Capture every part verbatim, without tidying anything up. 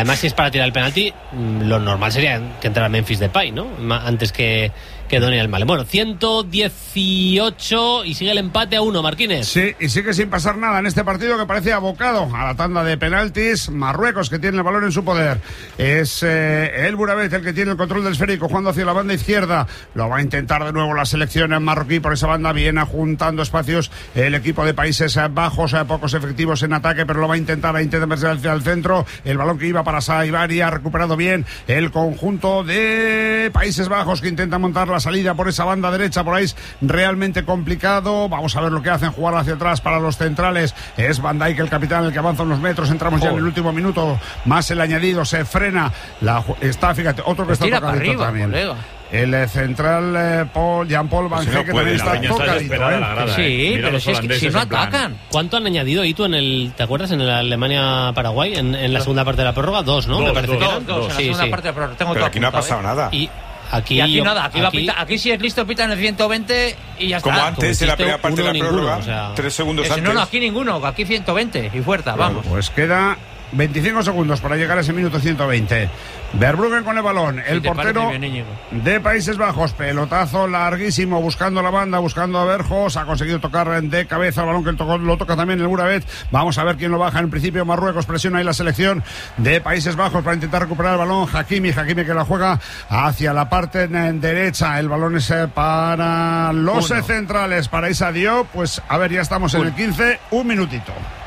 Además, si es para tirar el penalti, lo normal sería que entrara Memphis Depay, ¿no? Antes que, que Doni Almale. Bueno, ciento dieciocho y sigue el empate a uno, Marquínez. Sí, y sigue sin pasar nada en este partido que parece abocado a la tanda de penaltis. Marruecos, que tiene el balón en su poder. Es eh, el Burabet el que tiene el control del esférico, jugando hacia la banda izquierda. Lo va a intentar de nuevo la selección en marroquí por esa banda. Viene juntando espacios el equipo de Países Bajos, eh, pocos efectivos en ataque, pero lo va a intentar, a intentar verse hacia el centro. El balón que iba para Saibari, ha recuperado bien el conjunto de Países Bajos, que intenta montar la salida por esa banda derecha. Por ahí es realmente complicado. Vamos a ver lo que hacen, jugar hacia atrás para los centrales. Es Van Dijk el capitán, el que avanza unos metros. Entramos oh. ya en el último minuto, más el añadido, se frena. La, está, fíjate, otro que está tocadito también. Colega. El central eh, Paul, Jean-Paul Van Gogh, que también está tocadito. ¿eh? Sí, pero si, es que, si no atacan. ¿Cuánto han añadido, Itu, en el, ¿te acuerdas? En el Alemania-Paraguay, en, en la segunda parte de la prórroga, dos, ¿no? Dos, Me parece dos, que eran. dos, dos, sí, en la segunda sí. parte de la prórroga. Tengo pero aquí no ha pasado ¿eh? nada. Y aquí, y aquí yo, nada, aquí, aquí, pita, aquí si es listo pitan el ciento veinte y ya está. Como antes, en la primera parte de la ninguno, prórroga, o sea, tres segundos ese, antes. No, no, aquí ninguno, aquí ciento veinte y fuerza, bueno, vamos. Pues queda veinticinco segundos para llegar a ese minuto ciento veinte. Verbruggen con el balón, el si portero bien, de Países Bajos, pelotazo larguísimo, buscando la banda, buscando a Verjos, ha conseguido tocar de cabeza el balón, que tocó, lo toca también el Burabet. Vamos a ver quién lo baja. En principio Marruecos, presiona ahí la selección de Países Bajos para intentar recuperar el balón. Hakimi, Hakimi que la juega hacia la parte derecha, el balón es para los Uno. centrales, para Issa Diop. Pues a ver, ya estamos Uno. en el quince, un minutito.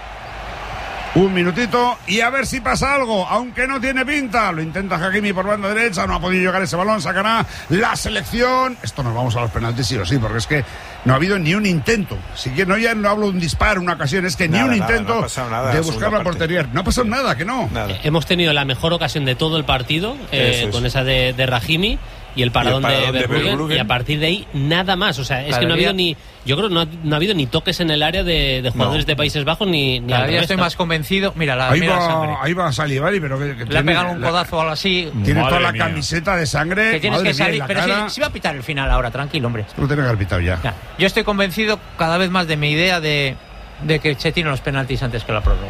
Un minutito y a ver si pasa algo, aunque no tiene pinta. Lo intenta Hakimi por banda derecha, no ha podido llegar ese balón, sacará la selección. Esto nos vamos a los penaltis sí o sí, porque es que no ha habido ni un intento. Si que no, ya no hablo de un disparo, una ocasión, es que nada, ni un nada, intento no ha nada, de buscar la portería. No ha pasado nada, que no. Nada. Eh, hemos tenido la mejor ocasión de todo el partido, eh, es. con esa de, de Rahimi. Y el paradón, y el paradón de, de Verbruggen, y a partir de ahí nada más. O sea, es Cada que no ha habido ni, yo creo, no ha, no ha habido ni toques en el área de, de jugadores no. de Países Bajos ni, ni Cada día estoy más convencido. Mira, la, ahí, mira va, la sangre. Ahí va Salivari, pero que, que le tiene, ha pegado un codazo o algo así. Tiene Madre toda la mía. camiseta de sangre. Que tienes Madre que salir, mía, pero cara. si, si va a pitar el final ahora, tranquilo, hombre. Lo tiene que haber pitado ya. ya. Yo estoy convencido cada vez más de mi idea de, de que Che tiene los penaltis antes que la prórroga.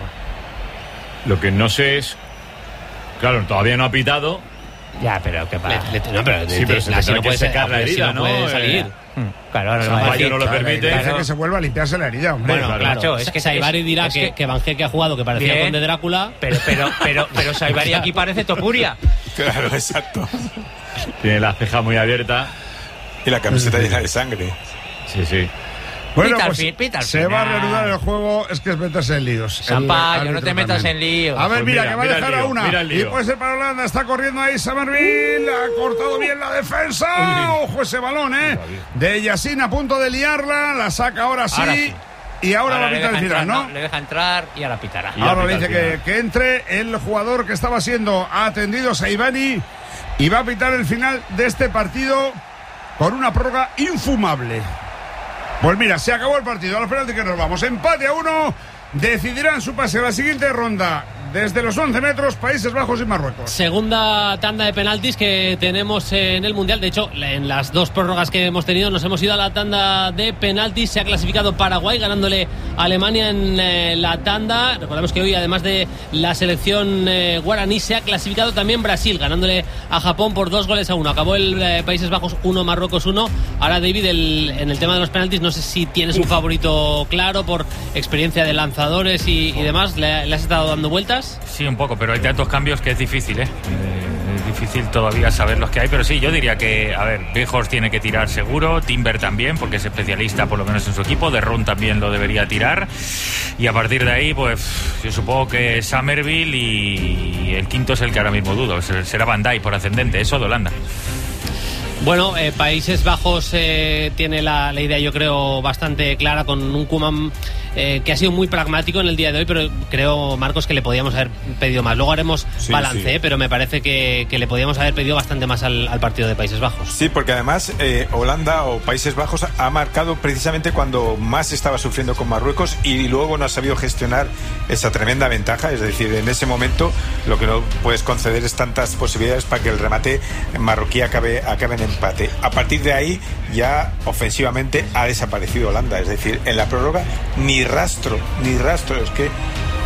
Lo que no sé es, claro, todavía no ha pitado. Ya, pero qué pasa. Le, le, no, pero sí, pero se así no puede secar la herida, ¿no? Puede salir. Eh, claro, ahora el no fallo no lo permite. Dice claro. que se vuelva a limpiarse la herida, hombre. Bueno, claro, claro. Macho, es que Saibari dirá es que, que, que Van Gogh, que ha jugado, que parecía bien, Conde Drácula. Pero, pero, pero, pero Saibari aquí parece Topuria. Claro, exacto. Tiene la ceja muy abierta. Y la camiseta llena de sangre. Sí, sí. Bueno, pita pues fin, pita se final. va a reanudar el juego, es que es meterse en líos. Zampayo, no te metas también. en líos. A ver, Pues mira, mira, que va a mira dejar el lío, a una. mira el lío. Y puede ser para Holanda, está corriendo ahí Somerville, ha cortado bien la defensa. Uy. Ojo ese balón, ¿eh? De Yassin a punto de liarla, la saca ahora sí. Ahora sí. Y ahora, ahora va a pitar el final, entrar, ¿no? ¿no? Le deja entrar y ahora pitará. Y ahora le dice que, que entre el jugador que estaba siendo atendido, Saibani, y va a pitar el final de este partido con una prórroga infumable. Pues mira, se acabó el partido. A los penaltis que nos vamos. Empate a uno. Decidirán su pase a la siguiente ronda. Desde los once metros, Países Bajos y Marruecos. Segunda tanda de penaltis que tenemos en el Mundial. De hecho, en las dos prórrogas que hemos tenido nos hemos ido a la tanda de penaltis. Se ha clasificado Paraguay ganándole a Alemania en eh, la tanda. Recordemos que hoy, además de la selección eh, guaraní, se ha clasificado también Brasil ganándole a Japón por dos goles a uno. Acabó el eh, Países Bajos uno, Marruecos uno. Ahora, David, el, en el tema de los penaltis, no sé si tienes un favorito claro por experiencia de lanzadores y, y demás. ¿Le, le has estado dando vueltas? Sí, un poco, pero hay tantos cambios que es difícil, ¿eh? Eh, es difícil todavía saber los que hay, pero sí, yo diría que, a ver, Weghorst tiene que tirar seguro, Timber también, porque es especialista por lo menos en su equipo, De Roon también lo debería tirar, y a partir de ahí, pues, yo supongo que Somerville y el quinto es el que ahora mismo dudo, será Van Dijk por ascendente, eso de Holanda. Bueno, eh, Países Bajos eh, tiene la, la idea, yo creo, bastante clara, con un Koeman eh, que ha sido muy pragmático en el día de hoy, pero creo, Marcos, que le podíamos haber pedido más. Luego haremos sí, balance, sí. Eh, pero me parece que, que le podíamos haber pedido bastante más al, al partido de Países Bajos. Sí, porque además eh, Holanda o Países Bajos ha marcado precisamente cuando más estaba sufriendo con Marruecos y luego no ha sabido gestionar esa tremenda ventaja. Es decir, en ese momento lo que no puedes conceder es tantas posibilidades para que el remate marroquí acabe, acabe en empate. A partir de ahí ya ofensivamente ha desaparecido Holanda. Es decir, en la prórroga ni rastro, ni rastro. Es que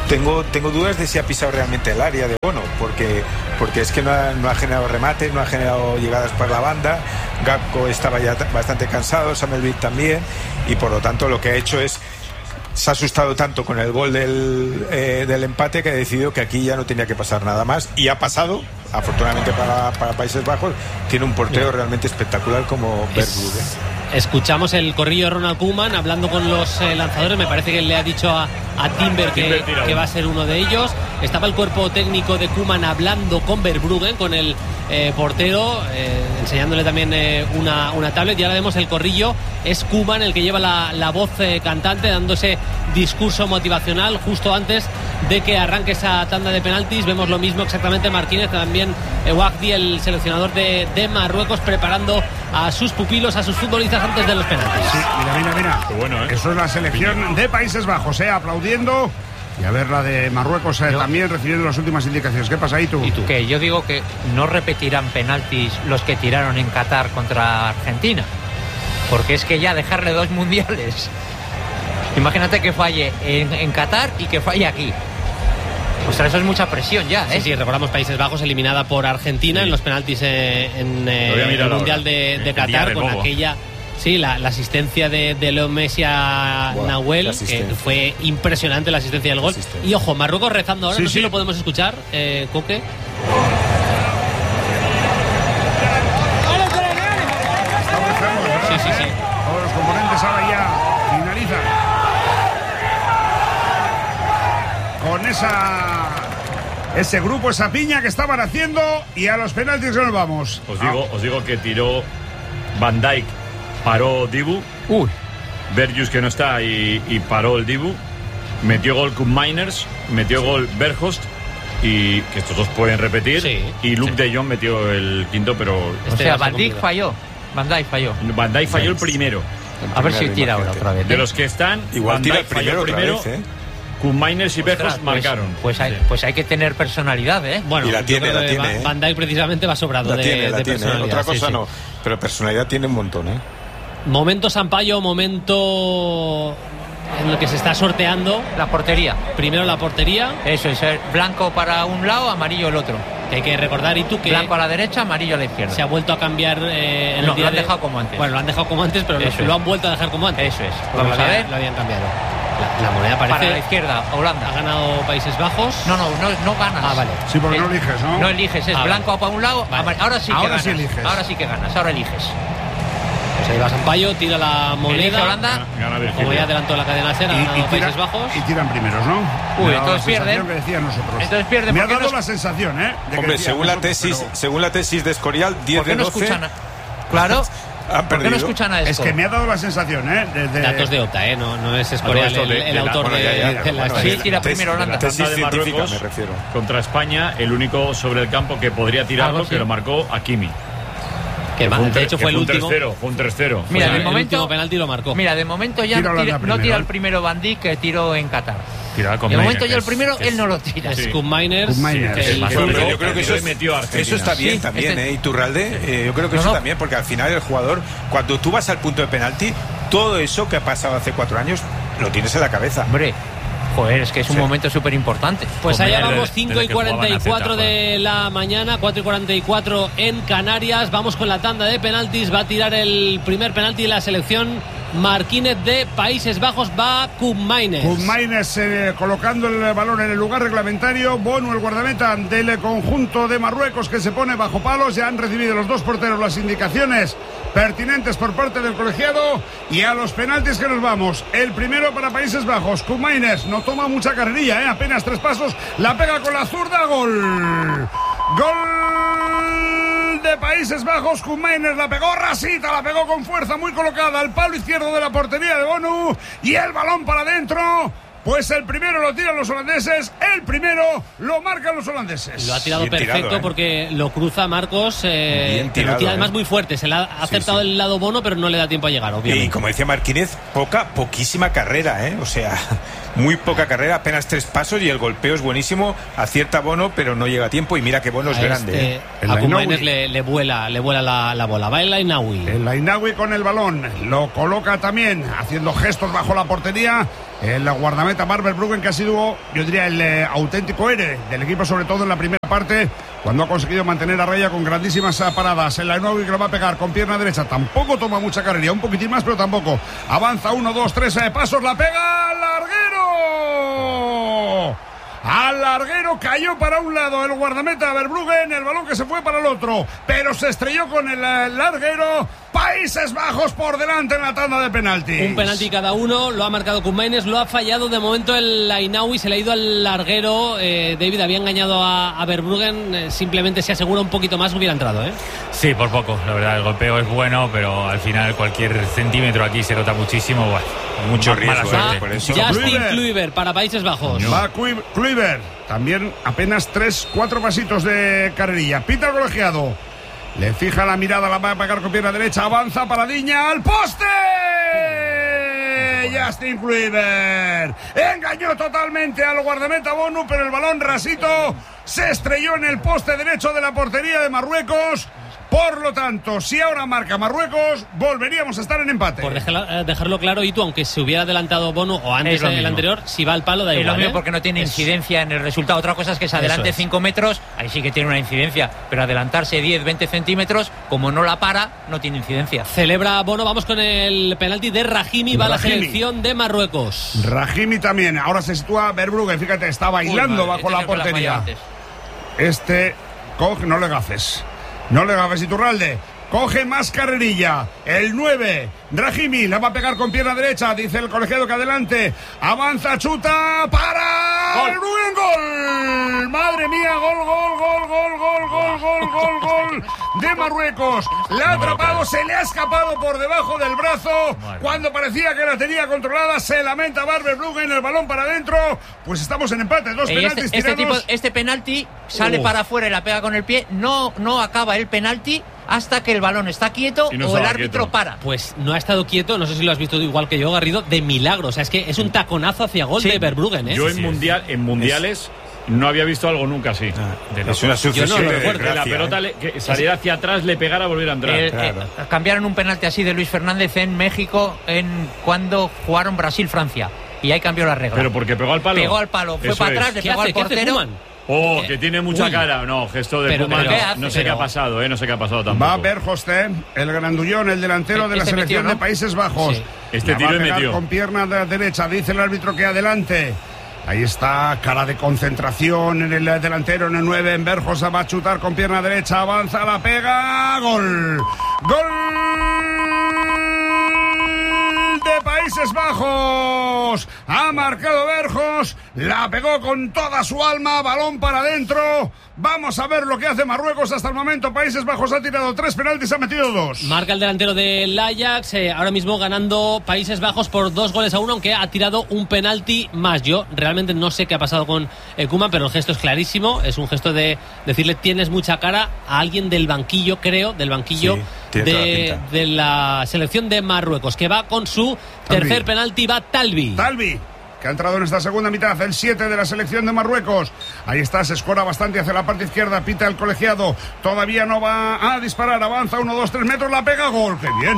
tengo, tengo dudas de si ha pisado realmente el área de Bono, porque, porque es que no ha, no ha generado remates, no ha generado llegadas por la banda. Gakpo estaba ya bastante cansado, Samuel Vitt también, y por lo tanto lo que ha hecho es, se ha asustado tanto con el gol del, eh, del empate, que ha decidido que aquí ya no tenía que pasar nada más, y ha pasado. Afortunadamente para, para Países Bajos, tiene un portero realmente espectacular como Verbrugge. Escuchamos el corrillo de Ronald Koeman hablando con los eh, lanzadores. Me parece que le ha dicho a, a Timber que, que va a ser uno de ellos. Estaba el cuerpo técnico de Koeman hablando con Verbrugge, con el eh, portero, eh, enseñándole también eh, una, una tablet. Y ahora vemos el corrillo. Es Koeman el que lleva la, la voz eh, cantante, dándose discurso motivacional justo antes de que arranque esa tanda de penaltis. Vemos lo mismo exactamente Marquínez, también eh, Wagdi, el seleccionador de, de Marruecos, preparando a sus pupilos, a sus futbolistas antes de los penaltis. Sí, mira, mira, mira. Qué bueno, ¿eh? Eso es la selección de Países Bajos, ¿eh? Aplaudiendo. Y a ver la de Marruecos eh, también recibiendo las últimas indicaciones. ¿Qué pasa ahí tú? ¿Y tú? Que yo digo que no repetirán penaltis los que tiraron en Qatar contra Argentina. Porque es que ya dejarle dos mundiales. Imagínate que falle en, en Qatar y que falle aquí. Pues eso es mucha presión ya, ¿eh? Sí, sí, recordamos Países Bajos eliminada por Argentina sí. en los penaltis eh, en eh, el Mundial de, de Qatar, con bobo. aquella... Sí, la, la asistencia de, de Leo Messi a wow, Nahuel, que fue impresionante la asistencia del gol. Y ojo, Marruecos rezando ahora, sí, no sé sí. si lo podemos escuchar, eh, Coque. Sí, sí, sí. Todos los componentes ahora ya finalizan con esa ese grupo, esa piña que estaban haciendo, y a los penaltis que nos vamos. Os digo, ah. os digo que tiró Van Dijk, paró Dibu. Uy. Berjus, que no está, y, y paró el Dibu. Metió gol Koopmeiners, metió gol Berghost, y que estos dos pueden repetir. Sí, y Luke sí. de Jong metió el quinto, pero... O sea, Van Dijk falló. Van Dijk falló. Van Dijk falló el primero. El a ver si tira ahora otra vez. De los que están, igual Van tira Dijk el primero, falló primero. Vez, ¿eh? Koopmeiners y Berghost pues, marcaron. Pues hay, pues hay que tener personalidad, ¿eh? Bueno, y la tiene, la tiene. Van, ¿eh? Van Dijk precisamente va sobrado la de, tiene, la de tiene. personalidad. Otra cosa sí, no, sí. pero personalidad tiene un montón, ¿eh? Momento Sampaio, momento en el que se está sorteando la portería. Primero la portería. Eso es, blanco para un lado, amarillo el otro. Hay que recordar, y tú, que blanco a la derecha, amarillo a la izquierda. Se ha vuelto a cambiar eh, en no, el día lo han de... dejado como antes. Bueno, lo han dejado como antes, pero lo, lo han vuelto a dejar como antes. Eso es. Vamos a ver. Lo habían cambiado. La, la moneda parece... Para la izquierda, Holanda. Ha ganado Países Bajos. No, no, no, no ganas. Ah, vale. Sí, porque el, no eliges, ¿no? No eliges, es ah, blanco vale. para un lado, vale. ahora sí que ahora ganas. Sí eliges. Ahora sí que ganas, ahora eliges. Pues ahí va Sampaio, tira la moneda. Holanda. Gana, gana como ya adelantó la cadena cera, ha ganado y tira, Países Bajos. Y tiran primeros, ¿no? Uy, entonces pierden. Que decían nosotros. Entonces pierden. Me ha dado no... la sensación, ¿eh? De Hombre, según la nosotros, tesis, pero... según la tesis de Escorial, diez de doce. No escuchan a... Claro. Han ¿Por qué no escuchan a esto? Es que me ha dado la sensación, ¿eh? De, de... Datos de Opta, ¿eh? No, no es Escorial el, el, el autor bueno, de, ya, ya, de la bueno, sí, tira primero Holanda. La tesis de científica, Marruecos me refiero. Contra España, el único sobre el campo que podría tirarlo, que lo marcó Hakimi. Que fue un, de hecho fue el fue último. Fue un tres cero. Mira, el de momento, último penalti lo marcó. Mira, de momento ya no tira, no tira el primero Van Dijk, que tiró en Qatar. De momento ya el primero él no lo tira. Es Koopmeiners. Yo creo que eso, es, eso está bien sí, también, este, ¿eh? Iturralde, eh, yo creo que no, eso no. también, porque al final el jugador, cuando tú vas al punto de penalti, todo eso que ha pasado hace cuatro años lo tienes en la cabeza. Hombre. Joder, es que es un sí. momento súper importante. Pues allá vamos, cinco y cuarenta y cuatro de la mañana, cuatro y cuarenta y cuatro en Canarias. Vamos con la tanda de penaltis. Va a tirar el primer penalti de la selección Marquínez de Países Bajos. Va Koopmeiners. Koopmeiners eh, colocando el balón en el lugar reglamentario. Bono, el guardameta del conjunto de Marruecos, que se pone bajo palos. Ya han recibido los dos porteros las indicaciones pertinentes por parte del colegiado, y a los penaltis que nos vamos. El primero para Países Bajos. Koopmeiners no toma mucha carrerilla, ¿eh? Apenas tres pasos, la pega con la zurda. Gol gol de Países Bajos. Koopmeiners la pegó rasita, la pegó con fuerza, muy colocada al palo izquierdo de la portería de Bono, y el balón para adentro. Pues el primero lo tiran los holandeses, el primero lo marcan los holandeses. Lo ha tirado bien perfecto tirado, ¿eh? Porque lo cruza Marcos, eh, tirado, lo tira además ¿eh? muy fuerte. Se le ha acertado sí, sí. el lado Bono, pero no le da tiempo a llegar, obviamente. Y como decía Marquínez, poca, poquísima carrera, ¿eh? O sea, muy poca carrera, apenas tres pasos, y el golpeo es buenísimo. Acierta Bono, pero no llega a tiempo, y mira que Bono es a grande. Este, ¿eh? A Koopmeiners le, le vuela, le vuela la, la bola. Va el Ainaoui. El Ainaoui con el balón, lo coloca también, haciendo gestos bajo la portería. el guardameta Marc Verbruggen, que ha sido, yo diría, el eh, auténtico héroe del equipo, sobre todo en la primera parte, cuando ha conseguido mantener a raya con grandísimas paradas. En la Inovi, que lo va a pegar con pierna derecha, tampoco toma mucha carrera, un poquitín más, pero tampoco. Avanza uno, dos, tres eh, pasos, la pega al larguero. Al larguero, cayó para un lado el guardameta Verbruggen, el balón que se fue para el otro, pero se estrelló con el larguero. Países Bajos por delante en la tanda de penaltis. Un penalti cada uno, lo ha marcado Koopmeiners, lo ha fallado de momento el Ainaoui, se le ha ido al larguero. eh, David había engañado a, a Verbruggen, eh, simplemente se asegura un poquito más, hubiera entrado, ¿eh? Sí, por poco, la verdad, el golpeo es bueno, pero al final cualquier centímetro aquí se nota muchísimo. Bueno, mucho riesgo, mala suerte. por eso. Justin Kluivert para Países Bajos. Va Kluivert, también apenas tres, cuatro pasitos de carrerilla. Pita el colegiado. Le fija la mirada, la va a pegar con pierna derecha, avanza Paradiña al poste. Justin Kluivert engañó totalmente al guardameta Bonu, pero el balón rasito se estrelló en el poste derecho de la portería de Marruecos. Por lo tanto, si ahora marca Marruecos, volveríamos a estar en empate. Por dejarlo, dejarlo claro, y tú, aunque se hubiera adelantado Bono o antes en el anterior, si va al palo da es igual. lo mismo, ¿eh? porque no tiene es... incidencia en el resultado. Otra cosa es que se adelante cinco metros, ahí sí que tiene una incidencia, pero adelantarse diez, veinte centímetros, como no la para, no tiene incidencia. Celebra Bono, vamos con el penalti de Rahimi, va Rahimi. la selección de Marruecos. Rahimi también, ahora se sitúa Verbruggen, fíjate, está bailando. Uy, madre, bajo la portería. Este, coge, no le gafes, no le gafes, Iturralde. Coge más carrerilla, el nueve, Rahimi, la va a pegar con pierna derecha, dice el colegiado que adelante, avanza, chuta, para, gol, buen gol, madre mía, gol, gol, gol, gol, gol, gol, gol, gol, gol de Marruecos, la ha atrapado, se le ha escapado por debajo del brazo, cuando parecía que la tenía controlada, se lamenta Marc Verbruggen, el balón para adentro, pues estamos en empate, dos penaltis este, este, tipo, este penalti sale uh. para afuera y la pega con el pie, no, no acaba el penalti hasta que el balón está quieto no o el árbitro quieto. para. Pues no ha estado quieto, no sé si lo has visto igual que yo, Garrido, de milagro. O sea, es que es un taconazo hacia gol sí. de Verbruggen, ¿eh? Yo sí, en, sí, mundial, en mundiales es... no había visto algo nunca así. Ah, de es una sucesión yo no lo de recuerdo. Que la pelota ¿eh? le, que saliera hacia atrás, le pegara, volviera a entrar. Eh, claro. eh, cambiaron un penalti así de Luis Fernández en México en cuando jugaron Brasil-Francia. Y ahí cambió la regla. Pero porque pegó al palo. Pegó al palo, fue Eso para es. atrás, le pegó al portero. Oh, que tiene mucha Uy. cara. No, gesto de pero, Puma. pero, No, hace, no sé pero... qué ha pasado, ¿eh? No sé qué ha pasado tampoco. Va Verhofstadt, el grandullón, el delantero de la este selección metió, ¿no? de Países Bajos. Sí. Este tiro y metió. Con pierna de derecha, dice el árbitro que adelante. Ahí está, cara de concentración en el delantero, en el nueve, en Verhofstadt va a chutar con pierna derecha, avanza, la pega, gol. Gol de Países Bajos. Ha marcado Verhofstadt, la pegó con toda su alma, balón para adentro. Vamos a ver lo que hace Marruecos hasta el momento. Países Bajos ha tirado tres penaltis, ha metido dos. Marca el delantero del Ajax, eh, ahora mismo ganando Países Bajos por dos goles a uno, aunque ha tirado un penalti más. Yo realmente no sé qué ha pasado con eh, Koeman, pero el gesto es clarísimo. Es un gesto de decirle tienes mucha cara a alguien del banquillo, creo, del banquillo sí, de, la de la selección de Marruecos, que va con su Talbi. Tercer penalti, va Talbi. Talbi, que ha entrado en esta segunda mitad, el siete de la selección de Marruecos. Ahí está, se escora bastante hacia la parte izquierda, pita el colegiado, todavía no va a disparar, avanza uno, dos, tres metros, la pega, gol, qué bien,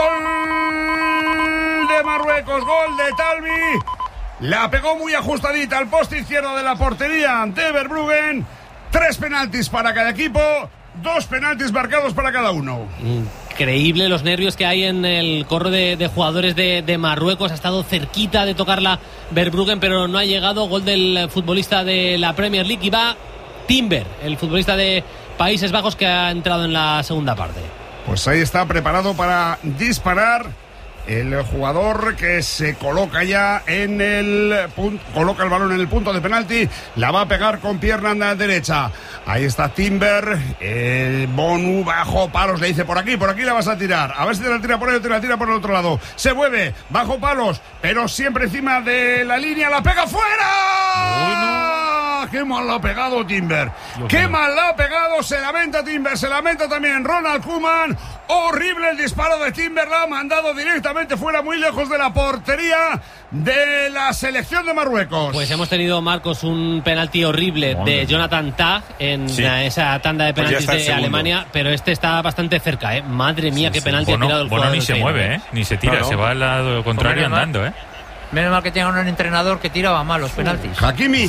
gol de Marruecos, gol de Talbi, la pegó muy ajustadita al poste izquierdo de la portería de Verbruggen. Tres penaltis para cada equipo, dos penaltis marcados para cada uno. Increíble los nervios que hay en el corro de, de jugadores de, de Marruecos. Ha estado cerquita de tocarla Verbruggen, pero no ha llegado. Gol del futbolista de la Premier League, y va Timber, el futbolista de Países Bajos, que ha entrado en la segunda parte. Pues ahí está, preparado para disparar el jugador que se coloca ya en el punto, coloca el balón en el punto de penalti, la va a pegar con pierna derecha. Ahí está Timber, el Bonu bajo palos, le dice por aquí, por aquí la vas a tirar, a ver si te la tira por ahí o te la tira por el otro lado. Se mueve, bajo palos, pero siempre encima de la línea, la pega fuera. Uy, no. ¡Qué mal la ha pegado Timber! ¡Qué mal la ha pegado! Se lamenta Timber, se lamenta también Ronald Koeman. Horrible el disparo de Timber, la ha mandado directamente fuera, muy lejos de la portería de la selección de Marruecos. Pues hemos tenido, Marcos, un penalti horrible Madre. de Jonathan Tah en sí. esa tanda de penaltis pues de Alemania, pero este está bastante cerca, ¿eh? Madre mía, sí, qué sí. penalti Bono, ha tirado el Bono jugador. ni se mueve, ¿eh? Ni se tira, no, no. se va al lado contrario andando, ¿eh? Menos mal que tengan un entrenador que tiraba mal los penaltis. Hakimi.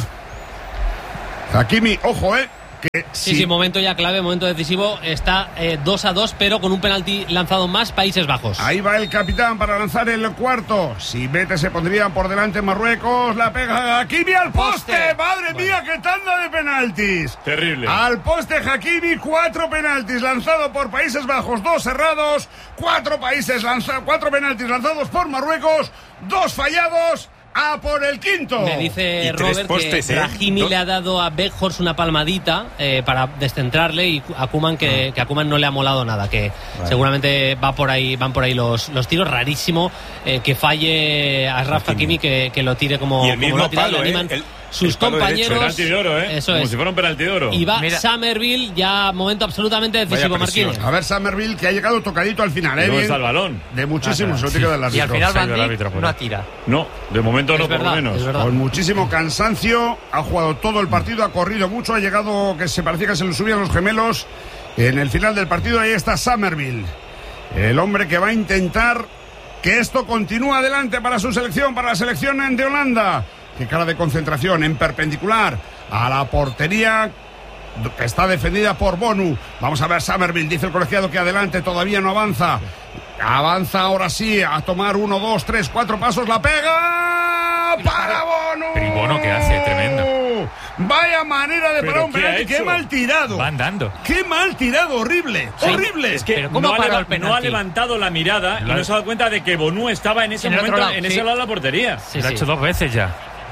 Hakimi, ojo, eh. Que Sí, si- sí, momento ya clave, momento decisivo. Está eh, dos a dos, pero con un penalti lanzado más Países Bajos. Ahí va el capitán para lanzar el cuarto. Si mete se pondrían por delante Marruecos. La pega Hakimi al poste. Poste. Madre mía, qué tanda de penaltis. Terrible. Al poste Hakimi, cuatro penaltis lanzados por Países Bajos, dos cerrados. Cuatro países lanza, cuatro penaltis lanzados por Marruecos, dos fallados. A por el quinto. Me dice Y tres Robert postes, que ¿eh? Brahimi Do- le ha dado a Weghorst una palmadita eh, para descentrarle y a Koeman que, que a Koeman no le ha molado nada, que seguramente va por ahí, van por ahí los, los tiros. Rarísimo eh, que falle a Ashraf Hakimi, que, que lo tire como, Y el como mismo lo ha tirado, palo, le ¿eh? animan El- sus el palo derecho. compañeros. Penalti de oro, ¿eh? Eso Como es. si fuera un penalti de oro. Y va Mira. Summerville, ya momento absolutamente decisivo, Vaya presión. Marquinhos. A ver, Summerville, que ha llegado tocadito al final, ¿eh? ¿Dónde Bien. está el balón? De muchísimo, Ah, se lo sí. tiene que dar el Y al árbitro. final Se ha Van ido el Dijk árbitro fuera. no atira. No, de momento no, Es por verdad, lo menos. es verdad. Con muchísimo cansancio, ha jugado todo el partido, ha corrido mucho, ha llegado que se parecía que se le subían los gemelos. En el final del partido ahí está Summerville, el hombre que va a intentar que esto continúe adelante para su selección, para la selección de Holanda. Qué cara de concentración en perpendicular a la portería que está defendida por Bonu. Vamos a ver Summerville, dice el colegiado que adelante todavía no avanza. Avanza ahora sí a tomar uno, dos, tres, cuatro pasos. La pega para Bonu. Pero ¿y Bono qué hace? Tremendo. Vaya manera de ¿Pero parar un qué ha penalti. Qué hecho? mal tirado. Va andando. Qué mal tirado, horrible. Horrible. Es que Pero ¿cómo no, ha ha parado leva- el penalti? no ha levantado la mirada y Lo ha- no se ha dado cuenta de que Bonú estaba en ese En el momento otro lado, en sí. ese lado de la portería. Sí, Lo ha sí. hecho dos veces ya.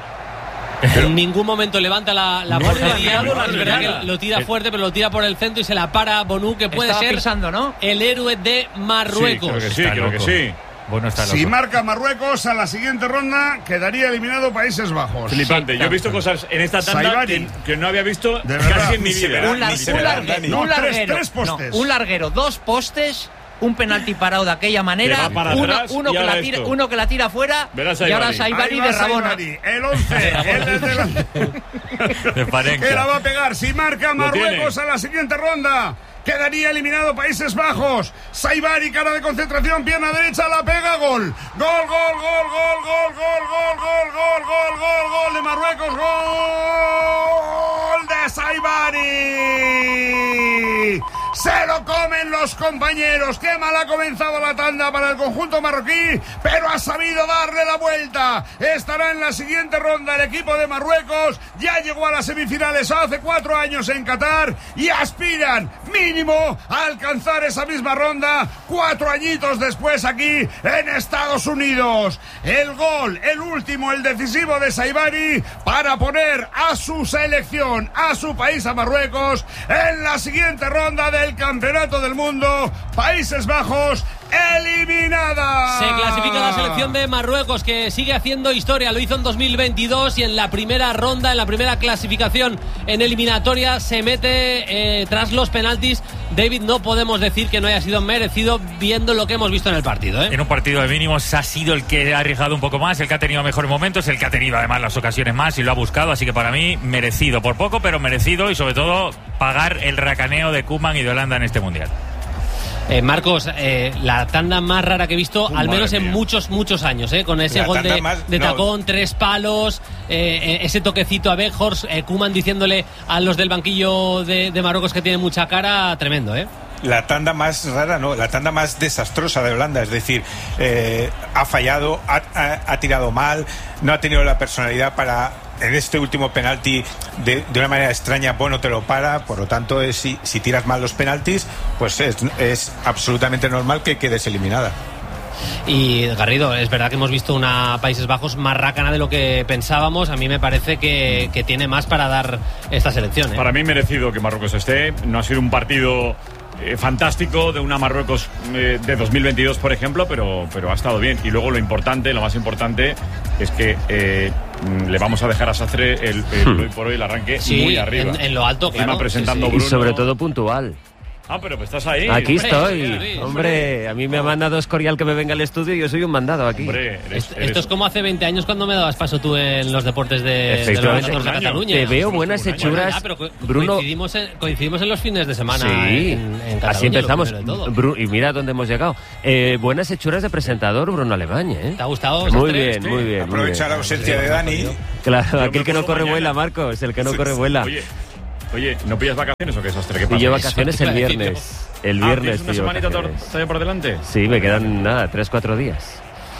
En ningún momento levanta la, la No ha portería. levantado Es la verdad mirada. que lo tira fuerte, pero lo tira por el centro y se la para Bonu, que puede Estaba ser pisando, ¿no? el héroe de Marruecos. Sí, creo que sí, Está creo loco. que sí. Bono está loco. Si marca Marruecos a la siguiente ronda, quedaría eliminado Países Bajos. Flipante. Yo he visto cosas en esta tanda Saibari. que, que no había visto De verdad. casi en mi Ni se vida. verá. Un, lar- Ni se un verá, largue- Dani. un No, tres- larguero, tres postes. no, un larguero, dos postes, un penalti parado de aquella manera, Que va para uno, atrás uno y que ahora la tira, esto. uno que la tira fuera Verás y ahora Saibari. Saibari Ahí va de Rabona. Saibari, el once, el desde la... De que la Parenca. va a pegar. Si marca Marruecos a la siguiente ronda, quedaría eliminado Países Bajos. Saibari, cara de concentración, pierna derecha, la pega, gol. Gol, gol, gol, gol, gol, gol, gol, gol, gol, gol, gol, gol de Marruecos, gol de Saibari. Se lo comen los compañeros. Qué mal ha comenzado la tanda para el conjunto marroquí, pero ha sabido darle la vuelta. Estará en la siguiente ronda el equipo de Marruecos. Ya llegó a las semifinales hace cuatro años en Qatar y aspiran mínimo a alcanzar esa misma ronda cuatro añitos después aquí en Estados Unidos. El gol, el último, el decisivo de Saibari para poner a su selección, a su país, a Marruecos, en la siguiente ronda del Campeonato del Mundo. Países Bajos eliminada. Se clasifica la selección de Marruecos, que sigue haciendo historia. Lo hizo en dos mil veintidós y en la primera ronda, en la primera clasificación en eliminatoria, se mete eh, tras los penaltis. David, no podemos decir que no haya sido merecido viendo lo que hemos visto en el partido, ¿eh? En un partido de mínimos ha sido el que ha arriesgado un poco más, el que ha tenido mejores momentos, el que ha tenido además las ocasiones más y lo ha buscado, así que para mí merecido, por poco pero merecido, y sobre todo pagar el racaneo de Koeman y de Holanda en este Mundial. Eh, Marcos, eh, la tanda más rara que he visto, Oh, al menos madre en mía. muchos, muchos años, ¿eh? Con ese La gol tanda de, más- de no. tacón, tres palos, eh, eh, ese toquecito a Weghorst, eh, Koeman diciéndole a los del banquillo de, de Marruecos que tienen mucha cara, tremendo, ¿eh? La tanda más rara, no, la tanda más desastrosa de Holanda, es decir, eh, ha fallado, ha, ha- ha tirado mal, no ha tenido la personalidad para, en este último penalti, de, de una manera extraña, bueno, te lo para, por lo tanto, es, si, si tiras mal los penaltis, pues es, es absolutamente normal que quedes eliminada. Y Garrido, es verdad que hemos visto una Países Bajos más rácana de lo que pensábamos. A mí me parece que, que tiene más para dar esta selección, ¿eh? Para mí merecido que Marruecos esté. No ha sido un partido eh, fantástico de una Marruecos eh, de dos mil veintidós, por ejemplo, pero, pero ha estado bien. Y luego lo importante, lo más importante, es que eh, le vamos a dejar a Sastre el, el hoy por hoy el arranque Sí, muy arriba. en- en lo alto, Encima claro, presentando sí, sí. Bruno. Y sobre todo puntual. Ah, pero pues estás ahí. Aquí Hombre, estoy. hombre, Hombre, a mí me ha mandado Escorial que me venga al estudio y yo soy un mandado aquí. Hombre, eres, Esto, eres- esto es como hace veinte años cuando me dabas paso tú en los deportes de, de los Efectivamente. catorce de Un año. Cataluña. Te veo Justo buenas un año. hechuras, Ya, pero co- Bruno. coincidimos en, coincidimos en los fines de semana Sí, en, en Cataluña, así empezamos. lo primero de todo. Bru- y mira dónde hemos llegado. Eh, buenas hechuras de presentador, Bruno Alemán, ¿eh? ¿Te ha gustado? Muy Sastre? bien, muy bien. muy Aprovecha bien. la ausencia de Dani. Claro, Yo aquel me que no puedo corre mañana. vuela, Marcos, el que no corre vuela. Oye, oye, ¿no pillas vacaciones o qué, Sastre? ¿Qué pasa? Pillo vacaciones Eso te el iba a decir viernes. El Ah, viernes ¿tienes una pillo semanita to- vacaciones. todavía por delante? Sí, me quedan nada, tres, cuatro días.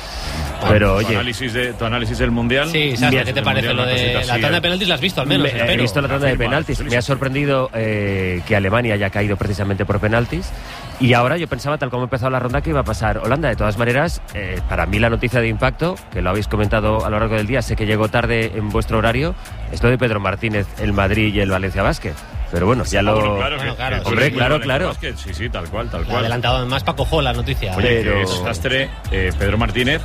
Pero Tu oye, análisis, de, tu análisis del Mundial. Sí, Sastre, Bien, ¿qué te del parece Mundial, lo una de cosita la así, tanda de eh. penaltis? ¿La has visto al menos? me- he espero. visto la tanda de Afirma, penaltis. sí, Me ha sí. sorprendido eh, que Alemania haya caído precisamente por penaltis. Y ahora yo pensaba, tal como ha empezado la ronda, que iba a pasar Holanda. De todas maneras, eh, para mí la noticia de impacto, que lo habéis comentado a lo largo del día, sé que llegó tarde en vuestro horario, es lo de Pedro Martínez, el Madrid y el Valencia Basket. Pero bueno, ya Ah, lo... bueno, claro, Bueno, que- claro, que sí. tú Hombre, eres muy claro, bueno en claro. básquet. Sí, sí, tal cual, tal La ha cual. adelantado además Paco Jo la noticia. Oye, Pero- que es Sastre, eh, Pedro Martínez,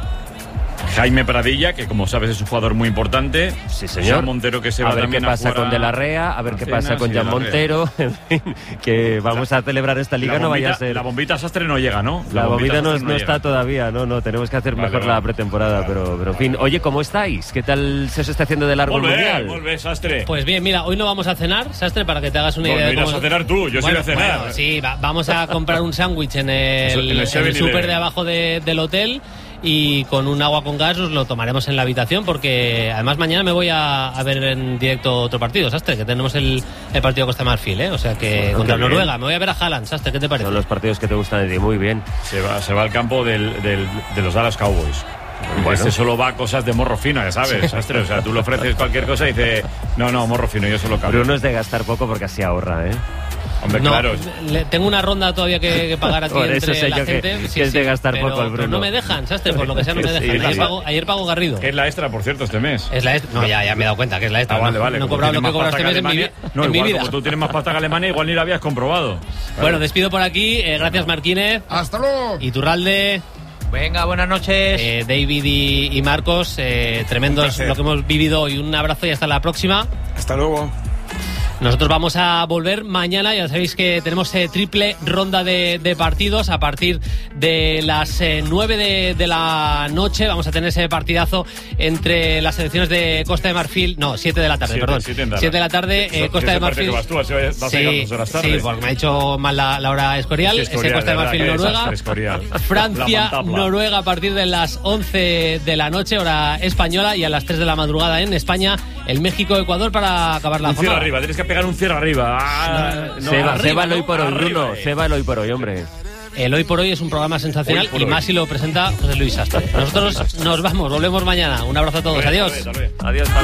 Jaime Pradilla, que como sabes es un jugador muy importante. Sí, señor. Jean Montero, que se a va ver qué también a pasa jugar con a- De la Rea, a ver qué Atenas pasa con y Jan De la Rea. Montero, en fin, que vamos a celebrar esta liga, La no vaya a bombita- ser... La bombita Sastre no llega, ¿no? La bombita no, Sastre no está llega. todavía, no, no, tenemos que hacer Vale, mejor vale. la pretemporada, pero, pero en fin. Oye, ¿cómo estáis? ¿Qué tal se os está haciendo de largo el Molt bé, mundial? molt bé, Sastre. Pues bien, mira, hoy no vamos a cenar, Sastre, para que te hagas una Bueno, idea de irás cómo... a cenar tú, yo sí Bueno, voy a cenar. bueno, sí, va- vamos a comprar un sándwich en Eso, el, en el en seven el súper eleven. de abajo de- del hotel y con un agua con gas nos lo tomaremos en la habitación porque además mañana me voy a, a ver en directo otro partido, Sastre, que tenemos el, el partido Costa de Marfil, ¿eh? O sea que Bueno, contra qué bien. Noruega, me voy a ver a Haaland, Sastre, ¿qué te parece? Son los partidos que te gustan de ti, muy bien. Se va, se va al campo del, del- de los Dallas Cowboys. Bueno. Este solo va a cosas de morro fino, ya sabes, Sastre. O sea, tú le ofreces cualquier cosa y dice, no, no, morro fino, yo solo cambio. Bruno es de gastar poco porque así ahorra, ¿eh? Hombre, No, claro. le- tengo una ronda todavía que, que pagar aquí Por entre eso sé la yo que- gente. que es de gastar pero- poco el pero Bruno. no me dejan, Sastre, por lo que sea no me Sí, dejan. sí, ayer, sí. pago, ayer pago Garrido. Que es la extra, por cierto, este mes. Es la est- No, ya, ya me he dado cuenta que es la extra. Ah, vale, no, vale. no he como cobrado lo tienes que he más cobrado este pasta mes en mi, que vi- Alemania- No, en mi igual, vida. como tú tienes más pasta que Alemania, igual ni lo habías comprobado. Bueno, despido por aquí. eh, gracias, Marquínez. Hasta luego. Iturralde, Venga, buenas noches. eh, David y, y Marcos. Eh, tremendos placer. lo que hemos vivido hoy. Un abrazo y hasta la próxima. Hasta luego. Nosotros vamos a volver mañana, ya sabéis que tenemos eh, triple ronda de, de partidos a partir de las eh, nueve de, de la noche. Vamos a tener ese partidazo entre las selecciones de Costa de Marfil, no, siete de la tarde, Siete, perdón. siete en Dallas. siete de la tarde, eh, Eso- Costa ese de partido Marfil. que vas tú, así vas a llegar dos horas tarde. sí, porque me ha dicho mal la, la hora Escorial, Sí, ese Escorial, Costa de verdad, Marfil, qué Noruega. desastre, Escorial. Francia, La mantabla. Noruega a partir de las once de la noche, hora española, y a las tres de la madrugada en España, el México-Ecuador para acabar la Un cierre jornada. arriba, tienes que pegar un cierre arriba. Ah, no, Ceba, arriba, ceba el hoy ¿no? por hoy, Arriba, Bruno. eh. Ceba el hoy por hoy, hombre. El Hoy por Hoy es un programa sensacional Hoy por y hoy. más si lo presenta José Luis Sastre. Nosotros nos vamos, volvemos mañana. Un abrazo a todos, Tal vez, adiós. tal vez, tal vez. Adiós, familia.